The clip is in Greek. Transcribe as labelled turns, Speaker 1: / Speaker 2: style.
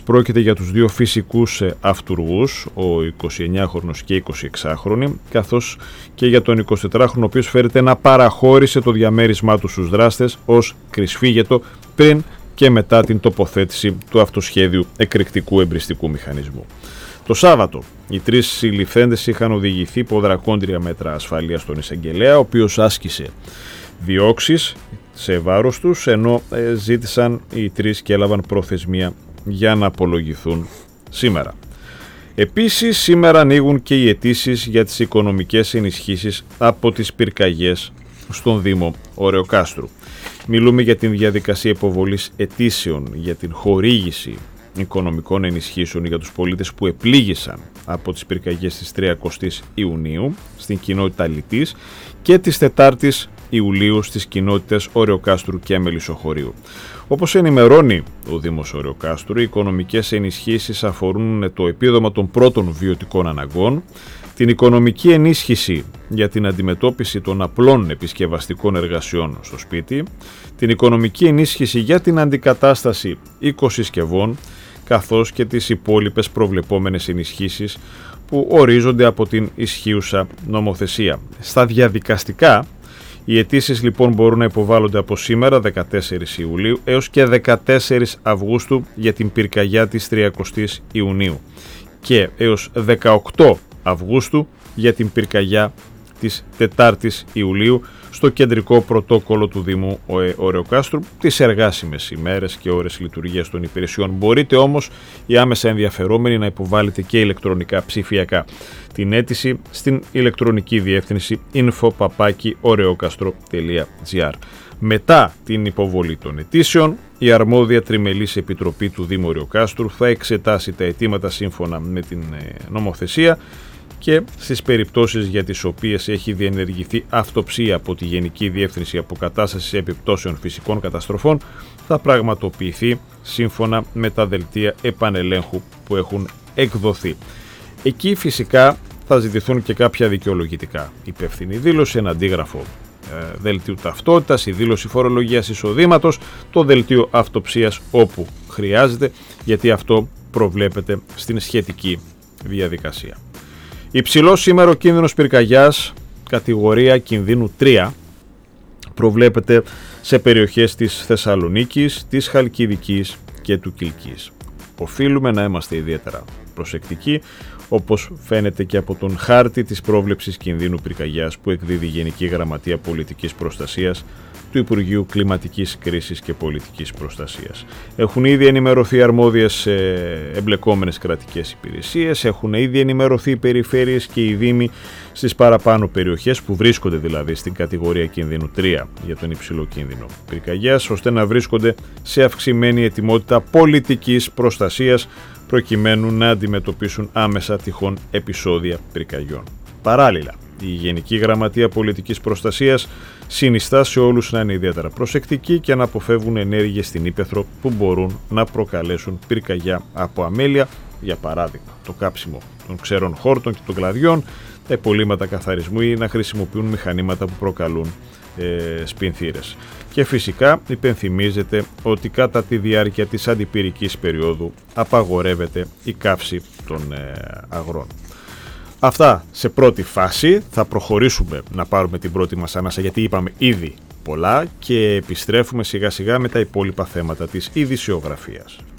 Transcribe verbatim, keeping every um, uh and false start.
Speaker 1: πρόκειται για τους δύο φυσικούς αυτουργούς, ο εικοσιεννιάχρονος και εικοσιεξάχρονη, καθώς και για τον εικοσιτετράχρονο, ο οποίος φέρεται να παραχώρησε το διαμέρισμά του στους δράστες ως κρυσφύγετο πριν και μετά την τοποθέτηση του αυτοσχέδιου εκρηκτικού εμπριστικού μηχανισμού. Το Σάββατο, οι τρεις συλληφθέντες είχαν οδηγηθεί υπό δρακόντρια μέτρα ασφαλείας στον εισαγγελέα, ο οποίος άσκησε διώξεις σε βάρος τους, ενώ ε, ζήτησαν οι τρεις και έλαβαν προθεσμία για να απολογηθούν σήμερα. Επίσης, σήμερα ανοίγουν και οι αιτήσεις για τις οικονομικές ενισχύσεις από τις πυρκαγιές στον Δήμο Ωρεοκάστρου. Μιλούμε για την διαδικασία υποβολής αιτήσεων για την χορήγηση οικονομικών ενισχύσεων για τους πολίτες που επλήγησαν από τις πυρκαγιές της τριαντάης Ιουνίου στην κοινότητα Λιτής και της τετάρτης Ιουλίου στις κοινότητες Ωρεοκάστρου και Μελισσοχωρίου. Όπως ενημερώνει ο Δήμος Ωρεοκάστρου, οι οικονομικές ενισχύσεις αφορούν το επίδομα των πρώτων βιωτικών αναγκών, την οικονομική ενίσχυση για την αντιμετώπιση των απλών επισκευαστικών εργασιών στο σπίτι, την οικονομική ενίσχυση για την αντικατάσταση οικοσυσκευών, καθώς και τις υπόλοιπες προβλεπόμενες ενισχύσεις που ορίζονται από την ισχύουσα νομοθεσία. Στα διαδικαστικά, οι αιτήσεις λοιπόν μπορούν να υποβάλλονται από σήμερα δεκατέσσερις Ιουλίου έως και δεκατέσσερις Αυγούστου για την πυρκαγιά της τριανταης Ιουνίου και έως δεκαοκτώ Αυγούστου για την πυρκαγιά της τετάρτης Ιουλίου στο κεντρικό πρωτόκολλο του Δήμου Ωρεοκάστρου τις εργάσιμες ημέρες και ώρες λειτουργίας των υπηρεσιών. Μπορείτε όμως οι άμεσα ενδιαφερόμενοι να υποβάλλετε και ηλεκτρονικά ψηφιακά την αίτηση στην ηλεκτρονική διεύθυνση info παπάκι ωρεοκάστρο τελεία gr. Μετά την υποβολή των αιτήσεων, η αρμόδια τριμελής επιτροπή του Δήμου Ωρεοκάστρου θα εξετάσει τα αιτήματα σύμφωνα με την νομοθεσία και στις περιπτώσεις για τις οποίες έχει διενεργηθεί αυτοψία από τη Γενική Διεύθυνση Αποκατάστασης Επιπτώσεων Φυσικών Καταστροφών θα πραγματοποιηθεί σύμφωνα με τα δελτία επανελέγχου που έχουν εκδοθεί. Εκεί φυσικά θα ζητηθούν και κάποια δικαιολογητικά. Υπεύθυνη δήλωση, ένα αντίγραφο ε, δελτίου ταυτότητας, η δήλωση φορολογίας εισοδήματος, το δελτίο αυτοψίας όπου χρειάζεται, γιατί αυτό προβλέπεται στην σχετική διαδικασία. Υψηλός σήμερα ο κίνδυνος πυρκαγιάς, κατηγορία κινδύνου τρία, προβλέπεται σε περιοχές της Θεσσαλονίκης, της Χαλκιδικής και του Κιλκής. Οφείλουμε να είμαστε ιδιαίτερα προσεκτικοί, όπως φαίνεται και από τον χάρτη της πρόβλεψης κινδύνου πυρκαγιάς που εκδίδει η Γενική Γραμματεία Πολιτικής Προστασίας του Υπουργείου Κλιματικής Κρίσης και Πολιτικής Προστασίας. Έχουν ήδη ενημερωθεί αρμόδιες ε, εμπλεκόμενες κρατικές υπηρεσίες, έχουν ήδη ενημερωθεί οι περιφέρειες και οι δήμοι στις παραπάνω περιοχές που βρίσκονται δηλαδή στην κατηγορία κινδύνου τρία για τον υψηλό κίνδυνο πυρκαγιάς, ώστε να βρίσκονται σε αυξημένη ετοιμότητα πολιτικής προστασίας προκειμένου να αντιμετωπίσουν άμεσα τυχόν επεισόδια πυρκαγιών. Παράλληλα, η Γενική Γραμματεία Πολιτικής Προστασίας συνιστά σε όλους να είναι ιδιαίτερα προσεκτικοί και να αποφεύγουν ενέργειες στην ύπαιθρο που μπορούν να προκαλέσουν πυρκαγιά από αμέλεια, για παράδειγμα το κάψιμο των ξερών χόρτων και των κλαδιών, τα υπολείμματα καθαρισμού ή να χρησιμοποιούν μηχανήματα που προκαλούν ε, σπινθήρες. Και φυσικά υπενθυμίζεται ότι κατά τη διάρκεια της αντιπυρικής περίοδου απαγορεύεται η καύση των ε, αγρών. Αυτά σε πρώτη φάση. Θα προχωρήσουμε να πάρουμε την πρώτη μας ανάσα, γιατί είπαμε ήδη πολλά, και επιστρέφουμε σιγά σιγά με τα υπόλοιπα θέματα της ειδησιογραφίας.